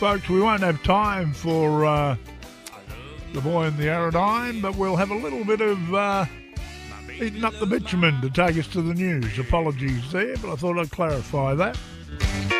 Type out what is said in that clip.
folks, we won't have time for the boy in the Aerodyne, but we'll have a little bit of eating up the bitumen to take us to the news. Apologies there, but I thought I'd clarify that.